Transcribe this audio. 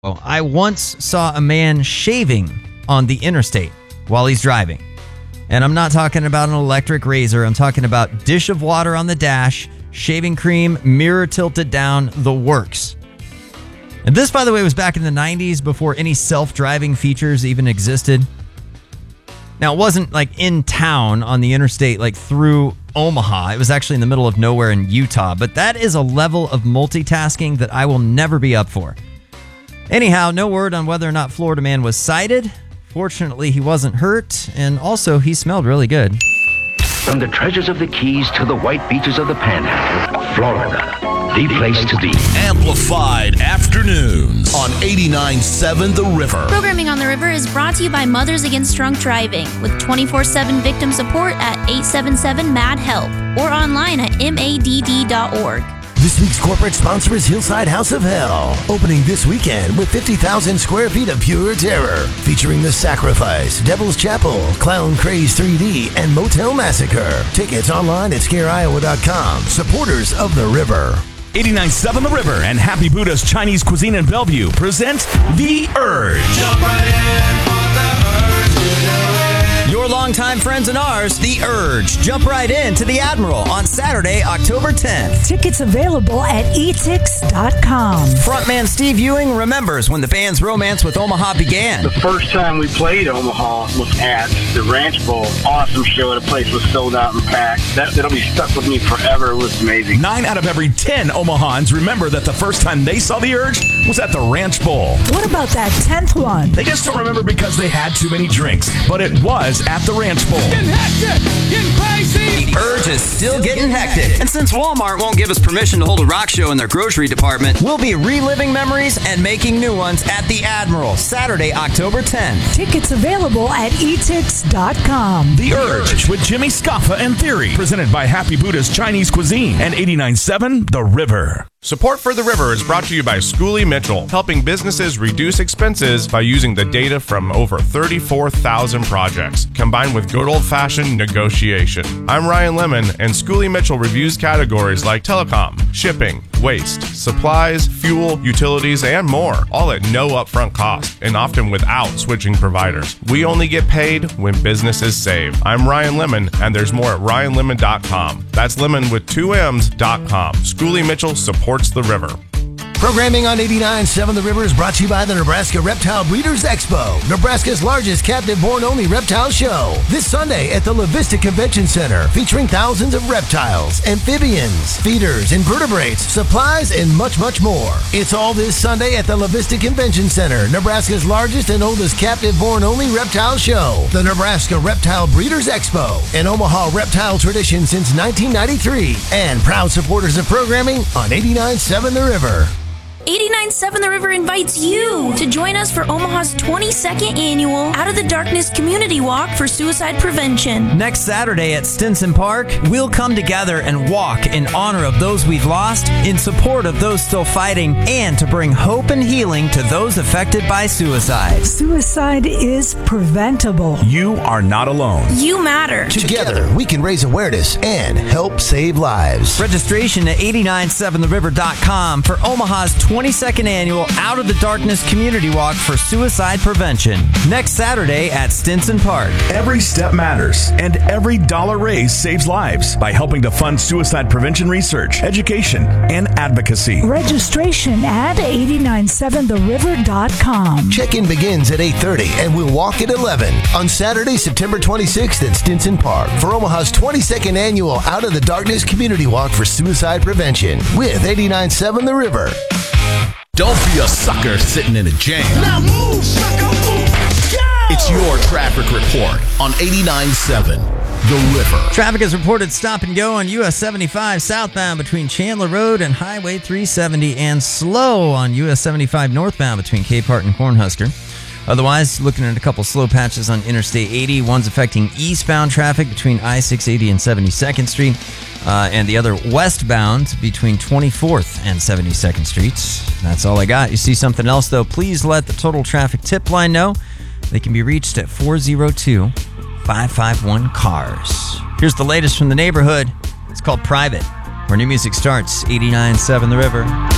I once saw a man shaving on the interstate while he's driving. And I'm not talking about an electric razor. I'm talking about dish of water on the dash, shaving cream, mirror tilted down, the works. And this, by the way, was back in the 90s before any self-driving features even existed. Now, it wasn't like in town on the interstate, like through Omaha. It was actually in the middle of nowhere in Utah. But that is a level of multitasking that I will never be up for. Anyhow, no word on whether or not Florida man was cited. Fortunately, he wasn't hurt, and also he smelled really good. From the treasures of the Keys to the white beaches of the Panhandle, Florida, the place to be. Amplified Afternoons on 89.7 The River. Programming on The River is brought to you by Mothers Against Drunk Driving with 24/7 victim support at 877-MAD-HELP or online at madd.org. This week's corporate sponsor is Hillside House of Hell, opening this weekend with 50,000 square feet of pure terror, featuring The Sacrifice, Devil's Chapel, Clown Craze 3D, and Motel Massacre. Tickets online at scareiowa.com. Supporters of The River. 89.7 The River and Happy Buddha's Chinese Cuisine in Bellevue present The Urge. Jump right in for the urge, do it. Your longtime friends and ours, The Urge. Jump right in to the Admiral on Saturday, October 10th. Tickets available at etix.com. Frontman Steve Ewing remembers when the band's romance with Omaha began. The first time we played Omaha was at the Ranch Bowl. Awesome show. The place was sold out and packed. That'll be stuck with me forever. It was amazing. 9 out of every 10 Omahans remember that the first time they saw The Urge was at the Ranch Bowl. What about that 10th one? They just don't remember because they had too many drinks, but it was at the Ranch Bowl. Getting hectic, getting crazy. The Urge is still getting hectic. And since Walmart won't give us permission to hold a rock show in their grocery department, we'll be reliving memories and making new ones at the Admiral, Saturday, October 10th. Tickets available at etix.com. The Urge with Jimmy Scoffa and Theory, presented by Happy Buddha's Chinese Cuisine and 89.7 The River. Support for The River is brought to you by Schooley Mitchell, helping businesses reduce expenses by using the data from over 34,000 projects, combined with good old-fashioned negotiation. I'm Ryan Lemon, and Schooley Mitchell reviews categories like telecom, shipping, waste, supplies, fuel, utilities, and more, all at no upfront cost, and often without switching providers. We only get paid when businesses save. I'm Ryan Lemon, and there's more at ryanlemon.com. That's lemon with 2 M's.com. Schooley Mitchell supports The River. Programming on 89.7 The River is brought to you by the Nebraska Reptile Breeders Expo, Nebraska's largest captive born-only reptile show. This Sunday at the La Vista Convention Center, featuring thousands of reptiles, amphibians, feeders, invertebrates, supplies, and much, much more. It's all this Sunday at the La Vista Convention Center, Nebraska's largest and oldest captive born-only reptile show. The Nebraska Reptile Breeders Expo, an Omaha reptile tradition since 1993, and proud supporters of programming on 89.7 The River. 89.7 The River invites you to join us for Omaha's 22nd annual Out of the Darkness Community Walk for Suicide Prevention. Next Saturday at Stinson Park, we'll come together and walk in honor of those we've lost, in support of those still fighting, and to bring hope and healing to those affected by suicide. Suicide is preventable. You are not alone. You matter. Together, we can raise awareness and help save lives. Registration at 897theriver.com for Omaha's 22nd annual Out of the Darkness Community Walk for Suicide Prevention. Next Saturday at Stinson Park. Every step matters, and every dollar raised saves lives by helping to fund suicide prevention research, education, and advocacy. Registration at 897theriver.com. Check-in begins at 8:30 and we'll walk at 11 on Saturday, September 26th at Stinson Park for Omaha's 22nd annual Out of the Darkness Community Walk for Suicide Prevention with 89.7 The River. Don't be a sucker sitting in a jam. Now move, sucker, move. Go! It's your traffic report on 89.7 The River. Traffic is reported stop and go on US 75 southbound between Chandler Road and Highway 370, and slow on US 75 northbound between Capehart and Cornhusker. Otherwise, looking at a couple slow patches on Interstate 80. One's affecting eastbound traffic between I-680 and 72nd Street, and the other westbound between 24th and 72nd Streets. That's all I got. You see something else, though, please let the Total Traffic Tip Line know. They can be reached at 402-551-CARS. Here's the latest from the neighborhood. It's called Private, where new music starts. 89.7 The River.